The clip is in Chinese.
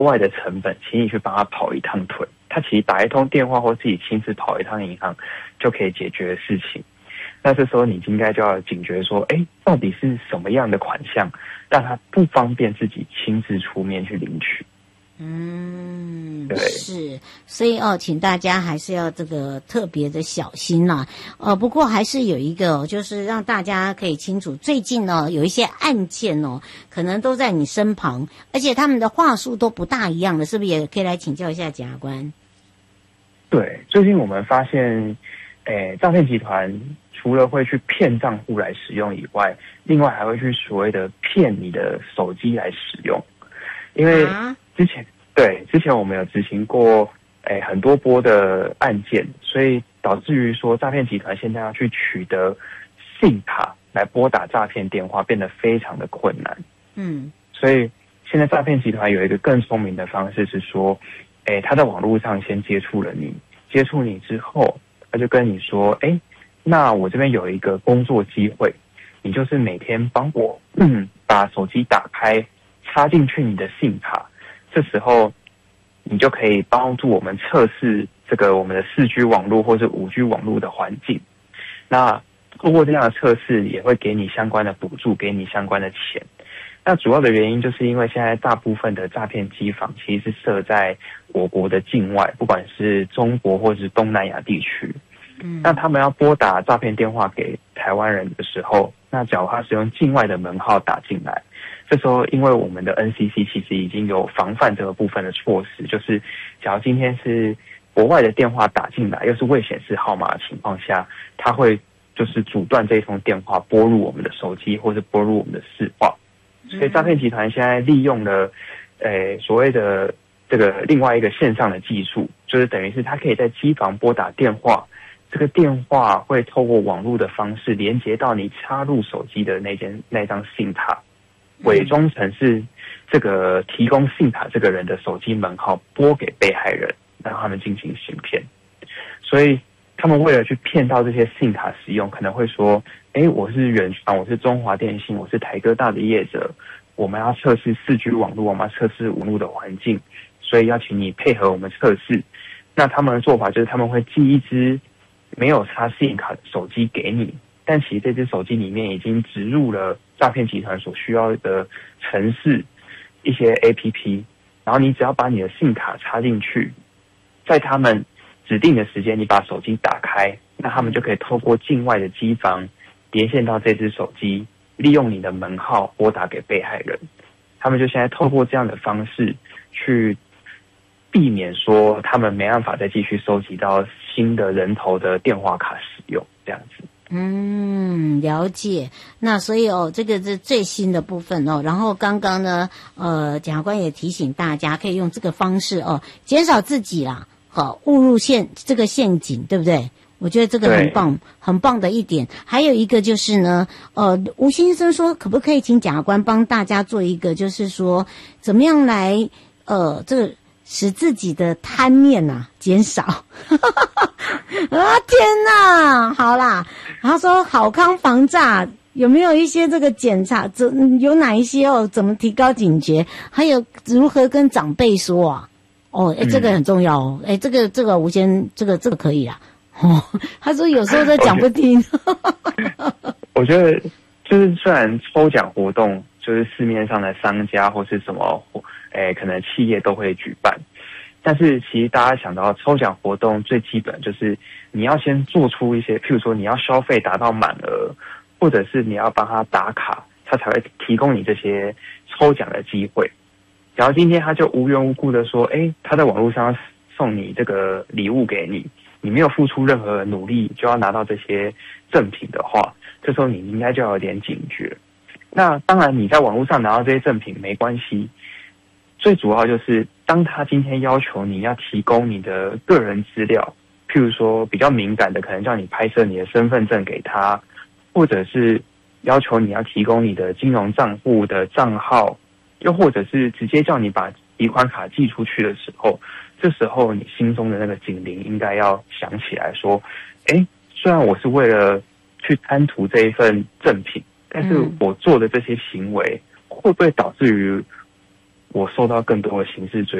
外的成本，请你去帮他跑一趟腿。他其实打一通电话或自己亲自跑一趟银行就可以解决的事情。那这时候你应该就要警觉说，到底是什么样的款项让他不方便自己亲自出面去领取？对， 是，所以请大家还是要这个特别的小心啦。不过还是有一个就是让大家可以清楚，最近呢有一些案件可能都在你身旁，而且他们的话术都不大一样的，是不是也可以来请教一下检察官？ 对，最近我们发现，诈骗集团除了会去骗账户来使用以外，另外还会去所谓的骗你的手机来使用。因为之前我们有执行过很多波的案件，所以导致于说诈骗集团现在要去取得信卡来拨打诈骗电话变得非常的困难。所以现在诈骗集团有一个更聪明的方式是说，他在网络上先接触你之后，他就跟你说，那我这边有一个工作机会，你就是每天帮我把手机打开，插进去你的信卡，这时候你就可以帮助我们测试这个我们的4G 网络或是5G 网络的环境。那通过这样的测试，也会给你相关的补助，给你相关的钱。那主要的原因就是因为现在大部分的诈骗机房其实是设在我国的境外，不管是中国或是东南亚地区。那他们要拨打诈骗电话给台湾人的时候，那假如他是用境外的门号打进来，这时候因为我们的 NCC 其实已经有防范这个部分的措施，就是假如今天是国外的电话打进来，又是未显示号码的情况下，他会就是阻断这一通电话拨入我们的手机或是拨入我们的市话。所以诈骗集团现在利用了所谓的这个另外一个线上的技术，就是等于是他可以在机房拨打电话，这个电话会透过网络的方式连接到你插入手机的那张信卡，伪装成是这个提供信卡这个人的手机门号，拨给被害人，让他们进行行骗。所以他们为了去骗到这些信卡使用，可能会说，我是远传，我是中华电信，我是台哥大的业者，我们要测试4G 网络，我们要测试网络的环境，所以要请你配合我们测试。那他们的做法就是他们会寄一支没有插信卡的手机给你，但其实这支手机里面已经植入了诈骗集团所需要的程式，一些 APP， 然后你只要把你的信卡插进去，在他们指定的时间你把手机打开，那他们就可以透过境外的机房连线到这只手机，利用你的门号拨打给被害人。他们就现在透过这样的方式去避免说他们没办法再继续收集到新的人头的电话卡使用这样子。 了解。那所以这个是最新的部分然后刚刚呢检察官也提醒大家可以用这个方式减少自己啦误入这个陷阱，对不对？我觉得这个很棒，很棒的一点。还有一个就是呢，吴先生说，可不可以请检察官帮大家做一个，就是说，怎么样来这个使自己的贪念减少？天哪！好啦，他说好康防诈有没有一些这个检查？有哪一些怎么提高警觉？还有如何跟长辈说啊？这个很重要这个吴先这个可以啦。他说有时候都讲不听。 我觉得就是虽然抽奖活动就是市面上的商家或是什么可能企业都会举办，但是其实大家想到抽奖活动最基本就是你要先做出一些，譬如说你要消费达到满额，或者是你要帮他打卡，他才会提供你这些抽奖的机会。然后今天他就无缘无故的说他在网络上送你这个礼物给你，你没有付出任何努力就要拿到这些赠品的话，这时候你应该就要有点警觉。那当然你在网络上拿到这些赠品没关系，最主要就是当他今天要求你要提供你的个人资料，譬如说比较敏感的可能叫你拍摄你的身份证给他，或者是要求你要提供你的金融账户的账号，又或者是直接叫你把提款卡寄出去的时候，这时候你心中的那个警铃应该要响起来说，虽然我是为了去贪图这一份赠品，但是我做的这些行为会不会导致于我受到更多的刑事追